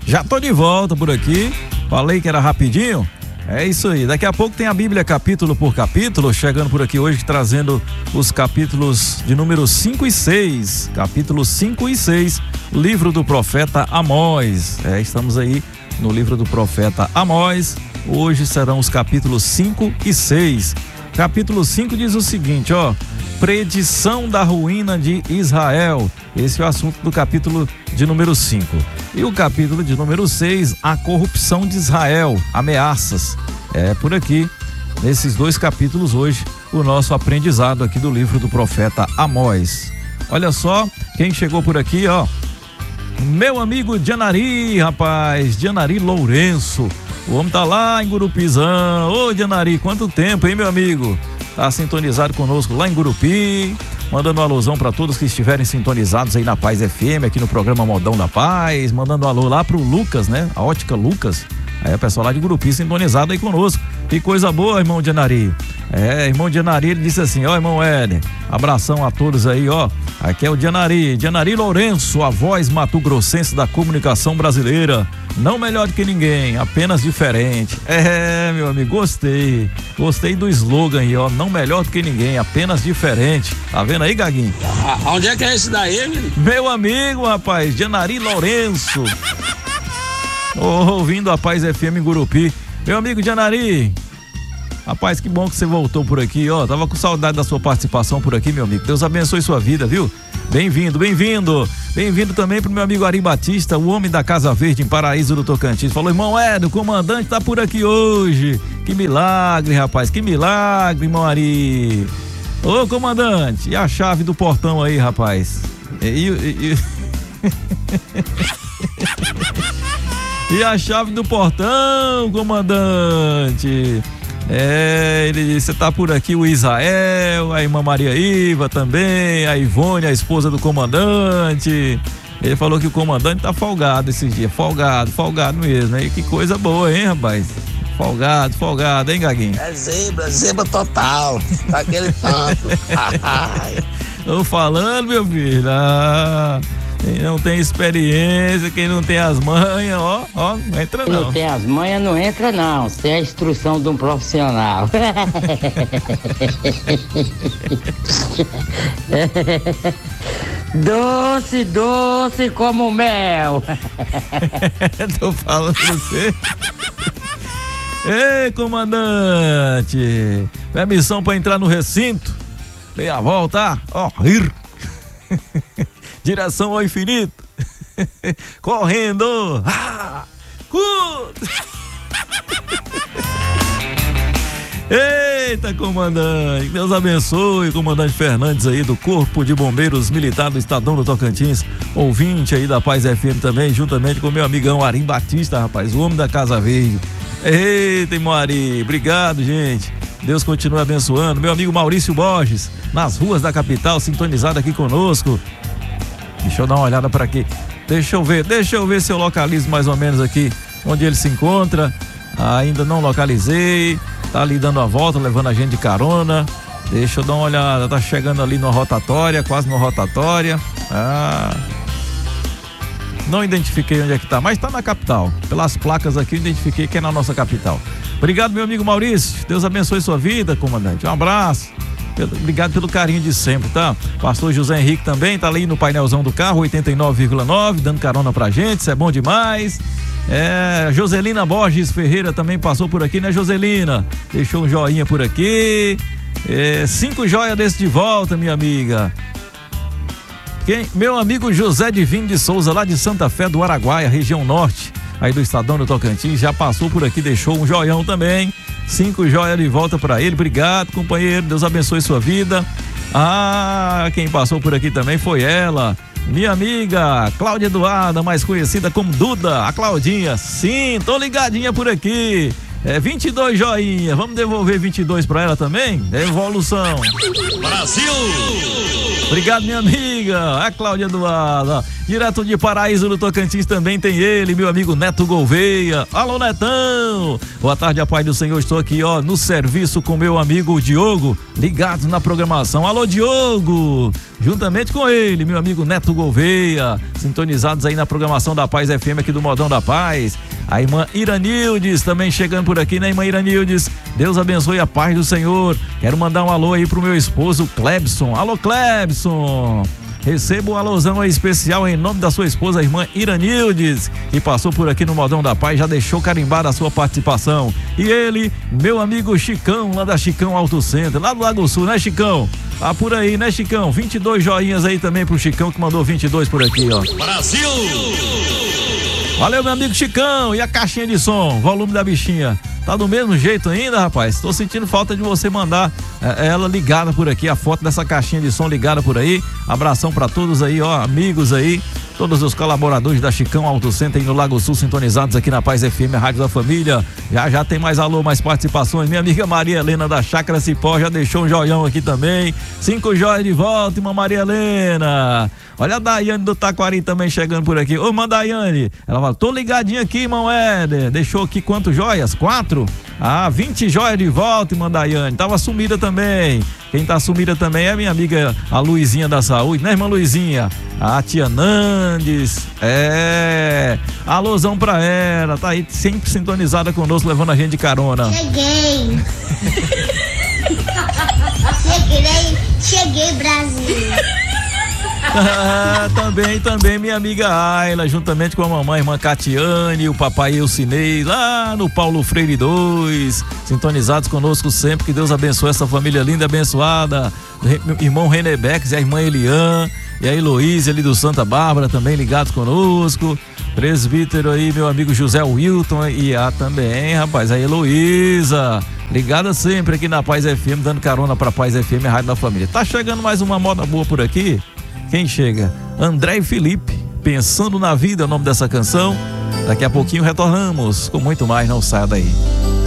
Já tô de volta por aqui. Falei que era rapidinho. É isso aí. Daqui a pouco tem a Bíblia capítulo por capítulo, chegando por aqui hoje trazendo os capítulos de número 5 e 6. Capítulos 5 e 6, livro do profeta Amós. Estamos aí no livro do profeta Amós. Hoje serão os capítulos 5 e 6. Capítulo 5 diz o seguinte, predição da ruína de Israel. Esse é o assunto do capítulo de número 5. E o capítulo de número 6, a corrupção de Israel, ameaças. É por aqui, nesses dois capítulos hoje, o nosso aprendizado aqui do livro do profeta Amós. Olha só, quem chegou por aqui, meu amigo Dianari, rapaz, Dianari Lourenço. O homem tá lá em Gurupizão. Ô, Dianari, quanto tempo, hein, meu amigo? Tá sintonizado conosco lá em Gurupi, mandando um alusão para todos que estiverem sintonizados aí na Paz FM, aqui no programa Modão da Paz, mandando um alô lá pro Lucas, né? A Ótica Lucas. Aí o pessoal lá de Gurupi sintonizado aí conosco. Que coisa boa, irmão Dianari. Irmão Dianari, ele disse assim, irmão Éder, abração a todos aí, aqui é o Dianari Lourenço, a voz mato-grossense da comunicação brasileira, não melhor do que ninguém, apenas diferente. Meu amigo, gostei do slogan aí, não melhor do que ninguém, apenas diferente. Tá vendo aí, Gaguinho? Onde é que é esse daí, menino? Meu amigo, rapaz, Dianari Lourenço, ouvindo a Paz FM em Gurupi. Meu amigo Dianari, rapaz, que bom que você voltou por aqui, tava com saudade da sua participação por aqui, meu amigo. Deus abençoe sua vida, viu? Bem-vindo. Bem-vindo também pro meu amigo Ari Batista, o homem da Casa Verde em Paraíso do Tocantins. Falou, irmão Éder, o comandante tá por aqui hoje. Que milagre, rapaz, que milagre, irmão Ari. Ô, comandante, e a chave do portão aí, rapaz? E a chave do portão, comandante? Ele disse, você tá por aqui, o Israel, a irmã Maria Iva também, a Ivone, a esposa do comandante. Ele falou que o comandante tá folgado esses dias, folgado mesmo, hein? Que coisa boa, hein, rapaz? Folgado, hein, Gaguinho? É zebra total, daquele tanto. Tô falando, meu filho, quem não tem experiência, quem não tem as manhas, não entra não. Quem não tem as manhas, não entra não, sem a instrução de um profissional. Doce como mel. Tô falando pra você. Ei, comandante, permissão pra entrar no recinto. Vem a volta, rir. Direção ao infinito. Correndo. Eita, comandante. Deus abençoe, comandante Fernandes aí do Corpo de Bombeiros Militar do Estadão do Tocantins. Ouvinte aí da Paz FM também, juntamente com meu amigão Ari Batista, rapaz, o homem da Casa Verde. Eita, irmão Ari. Obrigado, gente. Deus continue abençoando. Meu amigo Maurício Borges, nas ruas da capital, sintonizado aqui conosco. Deixa eu dar uma olhada para aqui. Deixa eu ver se eu localizo mais ou menos aqui onde ele se encontra. Ainda não localizei. Tá ali dando a volta, levando a gente de carona. Deixa eu dar uma olhada. Tá chegando ali na rotatória, quase na rotatória. Não identifiquei onde é que tá, mas tá na capital. Pelas placas aqui eu identifiquei que é na nossa capital. Obrigado, meu amigo Maurício. Deus abençoe sua vida, comandante. Um abraço. Obrigado pelo carinho de sempre, tá? Pastor José Henrique também tá ali no painelzão do carro, 89,9, dando carona pra gente, isso é bom demais. Joselina Borges Ferreira também passou por aqui, né, Joselina? Deixou um joinha por aqui. 5 joias desse de volta, minha amiga. Meu amigo José Divino de Souza, lá de Santa Fé do Araguaia, região norte, aí do Estadão do Tocantins, já passou por aqui, deixou um joião também. 5 joias de volta para ele. Obrigado, companheiro. Deus abençoe sua vida. Quem passou por aqui também foi ela, minha amiga Cláudia Eduarda, mais conhecida como Duda, a Claudinha. Sim, tô ligadinha por aqui. 22 joinha. Vamos devolver 22 para ela também? Evolução. Brasil! Obrigado, minha amiga, a Cláudia Eduarda. Direto de Paraíso do Tocantins também tem ele, meu amigo Neto Gouveia. Alô, Netão! Boa tarde, a paz do Senhor. Estou aqui, ó, no serviço com meu amigo Diogo, ligados na programação. Alô, Diogo! Juntamente com ele, meu amigo Neto Gouveia, sintonizados aí na programação da Paz FM aqui do Modão da Paz. A irmã Iranildes também chegando por aqui, né, irmã Iranildes? Deus abençoe a paz do Senhor. Quero mandar um alô aí pro meu esposo Clebson. Alô, Clebson! Receba um alôzão aí especial em nome da sua esposa, a irmã Iranildes, que passou por aqui no Modão da Paz, já deixou carimbada a sua participação. E ele, meu amigo Chicão, lá da Chicão Auto Center, lá do Lago Sul, né, Chicão? Tá por aí, né, Chicão? 22 joinhas aí também pro Chicão, que mandou 22 por aqui, ó. Brasil! Valeu, meu amigo Chicão. E a caixinha de som, volume da bichinha? Tá do mesmo jeito ainda, rapaz? Tô sentindo falta de você mandar ela ligada por aqui, a foto dessa caixinha de som ligada por aí. Abração pra todos aí, ó, amigos aí, todos os colaboradores da Chicão Auto Center no Lago Sul, sintonizados aqui na Paz FM, a Rádio da Família. Já tem mais alô, mais participações. Minha amiga Maria Helena da Chácara Cipó já deixou um joião aqui também. 5 joias de volta, irmã Maria Helena. Olha a Daiane do Taquari também chegando por aqui. Ô, irmã Daiane, ela fala, tô ligadinha aqui, irmão Éder. Deixou aqui quantas joias? 4? 20 joias de volta, irmã Daiane. Tava sumida também. Quem tá sumida também é minha amiga, a Luizinha da Saúde, né, irmã Luizinha? A tia Nandes. Alôzão pra ela. Tá aí sempre sintonizada conosco, levando a gente de carona. Cheguei, Brasil. Também minha amiga Ayla, juntamente com a mamãe, irmã Catiane, o papai Eucinei, lá no Paulo Freire 2, sintonizados conosco sempre. Que Deus abençoe essa família linda e abençoada. Irmão Renebex e a irmã Elian e a Heloísa ali do Santa Bárbara também ligados conosco. Presbítero aí, meu amigo José Wilton e também, rapaz, a Heloísa, ligada sempre aqui na Paz FM, dando carona pra Paz FM, a Rádio da Família. Tá chegando mais uma moda boa por aqui. Quem chega? André e Felipe, Pensando na Vida, é o nome dessa canção. Daqui a pouquinho retornamos com muito mais, não saia daí.